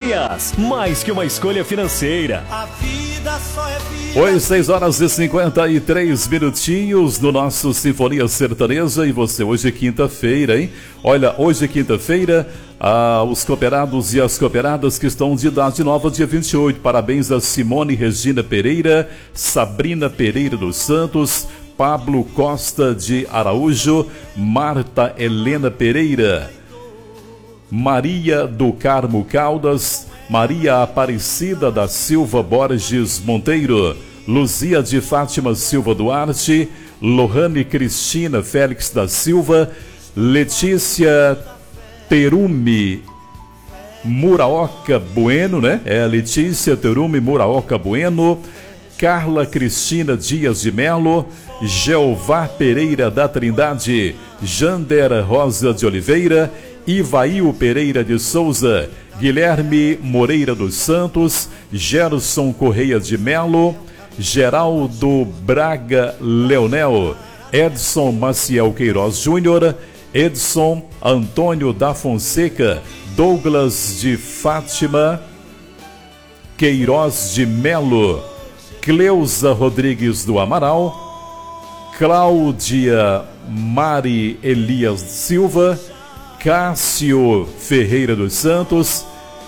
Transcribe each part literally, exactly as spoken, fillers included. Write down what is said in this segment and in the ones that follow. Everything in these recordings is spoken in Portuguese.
Famílias, mais que uma escolha financeira. A vida só é vida. Oi, seis horas e cinquenta e três minutinhos no nosso Sinfonia Sertaneja. E você, hoje é quinta-feira, hein? Olha, hoje é quinta-feira, ah, os cooperados e as cooperadas que estão de idade nova, dia vinte e oito. Parabéns a Simone Regina Pereira, Sabrina Pereira dos Santos, Pablo Costa de Araújo, Marta Helena Pereira, Maria do Carmo Caldas, Maria Aparecida da Silva Borges Monteiro, Luzia de Fátima Silva Duarte, Lohane Cristina Félix da Silva, Letícia Terumi Muraoka Bueno, né? É Letícia Terumi Muraoka Bueno, Carla Cristina Dias de Melo, Jeová Pereira da Trindade, Jander Rosa de Oliveira, Ivail Pereira de Souza, Guilherme Moreira dos Santos, Gerson Correia de Melo, Geraldo Braga Leonel, Edson Maciel Queiroz Júnior, Edson Antônio da Fonseca, Douglas de Fátima Queiroz de Melo, Cleusa Rodrigues do Amaral, Cláudia Mari Elias Silva, Cássio Ferreira dos Santos,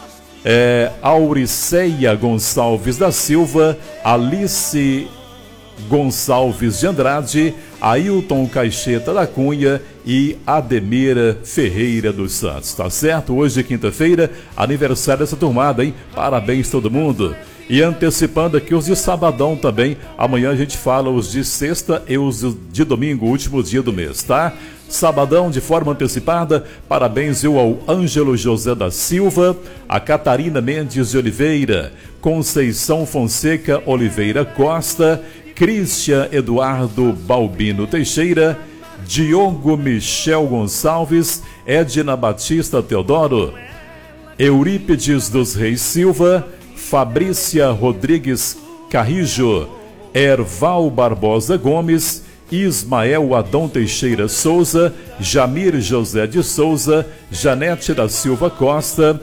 é, Auriceia Gonçalves da Silva, Alice Gonçalves de Andrade, Ailton Caixeta da Cunha e Ademira Ferreira dos Santos. Tá certo? Hoje é quinta-feira, aniversário dessa turmada, hein? Parabéns todo mundo. E antecipando aqui os de sabadão também, amanhã a gente fala os de sexta e os de domingo, último dia do mês, tá? Sabadão, de forma antecipada, parabéns eu ao Ângelo José da Silva, a Catarina Mendes de Oliveira, Conceição Fonseca Oliveira Costa, Cristian Eduardo Balbino Teixeira, Diogo Michel Gonçalves, Edna Batista Teodoro, Eurípides dos Reis Silva, Fabrícia Rodrigues Carrijo, Erval Barbosa Gomes, Ismael Adão Teixeira Souza, Jamir José de Souza, Janete da Silva Costa,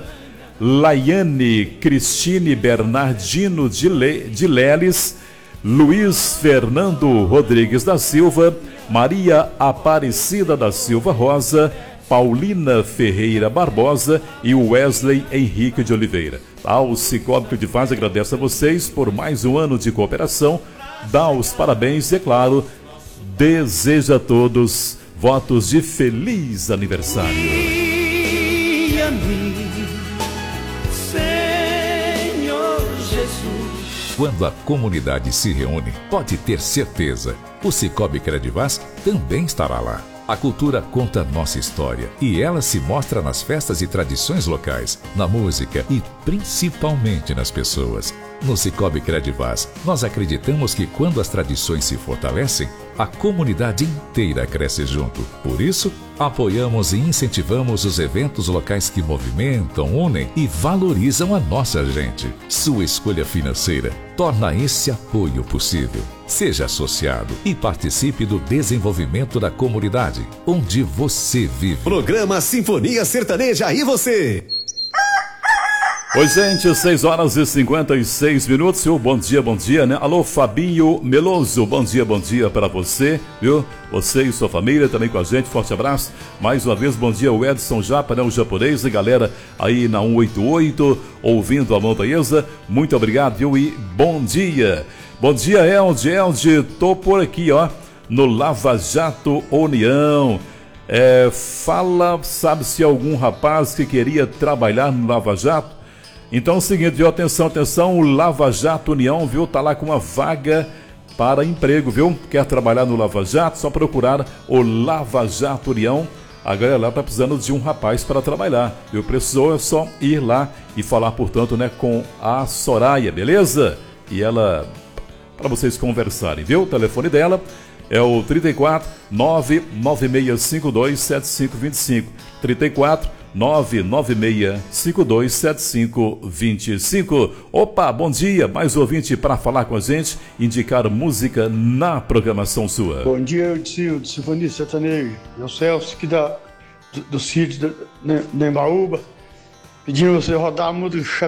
Laiane Cristine Bernardino de, Le, de Leles, Luiz Fernando Rodrigues da Silva, Maria Aparecida da Silva Rosa, Paulina Ferreira Barbosa e Wesley Henrique de Oliveira. Ah, o Cicobi Credifaz agradece a vocês por mais um ano de cooperação, dá os parabéns e, é claro, deseja a todos votos de feliz aniversário. E a mim, Senhor Jesus. Quando a comunidade se reúne, pode ter certeza, o Cicobi Credifaz também estará lá. A cultura conta nossa história e ela se mostra nas festas e tradições locais, na música e principalmente nas pessoas. No Cicobi Credifaz, nós acreditamos que quando as tradições se fortalecem, a comunidade inteira cresce junto. Por isso, apoiamos e incentivamos os eventos locais que movimentam, unem e valorizam a nossa gente. Sua escolha financeira torna esse apoio possível. Seja associado e participe do desenvolvimento da comunidade, onde você vive. Programa Sinfonia Sertaneja e você. Oi, gente, seis horas e cinquenta e seis minutos, viu? Bom dia, bom dia, né? Alô, Fabinho Meloso, bom dia, bom dia para você, viu? Você e sua família também com a gente, forte abraço. Mais uma vez, bom dia, o Edson Japa, né? O japonês, a galera aí na cento e oitenta e oito, ouvindo a Montanhesa, muito obrigado, viu? E bom dia. Bom dia, Elde, Elde, tô por aqui, ó, no Lava Jato União. É, fala, sabe se algum rapaz que queria trabalhar no Lava Jato? Então é o seguinte, viu? Atenção, atenção, o Lava Jato União, viu? Tá lá com uma vaga para emprego, viu? Quer trabalhar no Lava Jato? Só procurar o Lava Jato União. A galera lá tá precisando de um rapaz para trabalhar, viu? Precisou, é só ir lá e falar, portanto, né, com a Soraya, beleza? E ela, para vocês conversarem, viu? O telefone dela é o trinta e quatro, nove nove seis cinco dois sete cinco dois cinco. trinta e quatro, nove nove seis cinco dois sete cinco dois cinco. Opa, bom dia, mais ouvinte para falar com a gente, indicar música na programação sua. Bom dia, eu disse do Sinfonia Sertaneja, é o Celso aqui da, do, do sítio da Nembaúba, pedindo você rodar a música